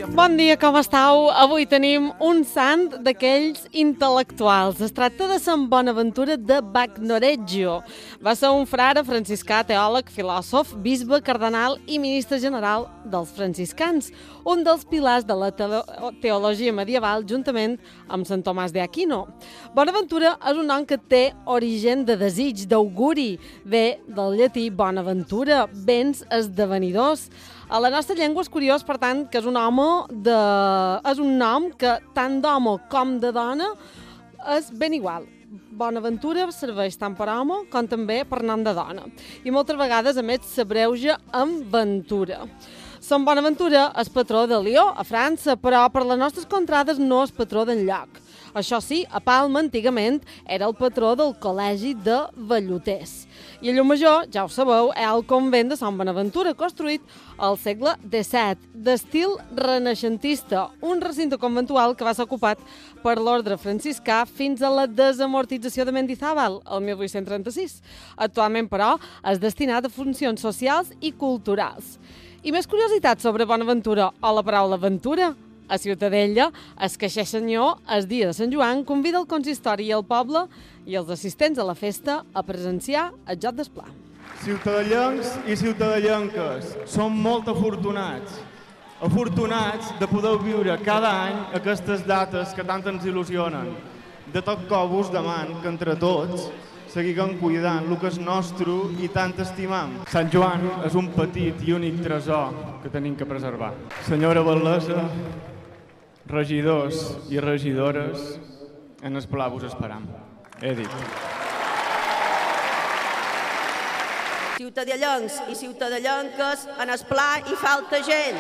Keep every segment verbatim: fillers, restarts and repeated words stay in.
Bon dia, com estàu? Avui tenim un sant d'aquells intel·lectuals. Es tracta de Sant Bonaventura de Bagnoregio. Va ser un frare franciscà, teòleg, filòsof, bisbe, cardenal i ministre general dels franciscans, un dels pilars de la teologia medieval juntament amb Sant Tomàs d'Aquino. Bonaventura és un nom que té origen de desig, d'auguri, ve del llatí bonaventura, béns esdevenidors. A la nostra llengua és curiós, per tant, que és un home de... és un nom que tant d'home com de dona és ben igual. Bonaventura serveix tant per home com també per nom de dona. I moltes vegades, a més, s'abreuja amb Ventura. Sant Bonaventura és patró de Lió, a França, però per les nostres contrades no és patró d'enlloc. Això sí, a Palma, antigament, era el patró del col·legi de velluters. I a Llucmajor, ja ho sabeu, és el convent de Sant Bonaventura, construït al segle disset, d'estil renaixentista, un recinte conventual que va ser ocupat per l'ordre franciscà fins a la desamortització de Mendizábal, el mil vuit-cents trenta-sis. Actualment, però, és destinat a funcions socials i culturals. I més curiositats sobre Bonaventura o la paraula ventura. A Ciutadella, el caixer senyor, el dia de Sant Joan, convida el consistori i el poble i els assistents a la festa a presenciar el joc d'esplà. Ciutadellencs i ciutadellenques, som molt afortunats. Afortunats de poder viure cada any aquestes dates que tant ens il·lusionen. De tot cor vos deman que entre tots seguim cuidant el que és nostre i tant estimam. Sant Joan és un petit i únic tresor que tenim que preservar. Senyora Batllessa, regidors i regidores, en el pla vos esperam. He dit. Ciutadellencs i ciutadellenques, en el pla hi falta gent.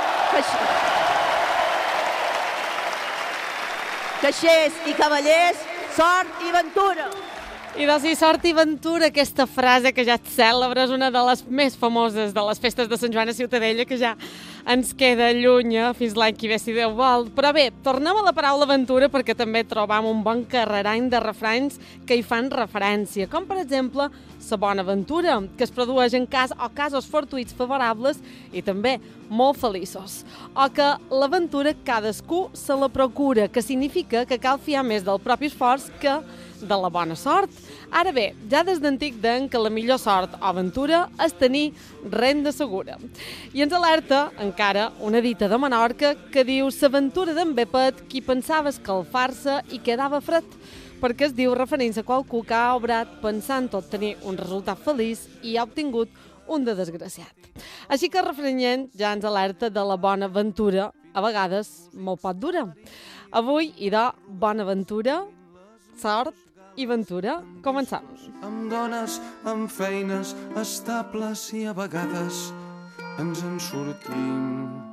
Caixers i cavallers, sort i ventura. I de si sort i ventura, aquesta frase que ja et cèlebre és una de les més famoses de les festes de Sant Joan a Ciutadella, que ja ens queda lluny fins l'any que ve, si Déu vol. Però bé, tornem a la paraula aventura perquè també trobam un bon carrerany de refranys que hi fan referència, com per exemple la bona aventura, que es produeix en cas o casos fortuïts favorables i també molt feliços. O que l'aventura cadascú se la procura, que significa que cal fiar més del propi esforç que de la bona sort. Ara bé, ja des d'antic deien que la millor sort o aventura és tenir renda segura. I ens alerta encara una dita de Menorca que diu «S'aventura d'en Bepet qui pensava escalfar-se i quedava fred», perquè es diu referint a qualcú que ha obrat pensant tot tenir un resultat feliç i ha obtingut un de desgraciat. Així que el refrenyent ja ens alerta de la bona aventura, a vegades molt pot dura. Avui hi ha bona aventura, sort i ventura. Començam. Amb dones, amb feines estables i a vegades ens en sortim.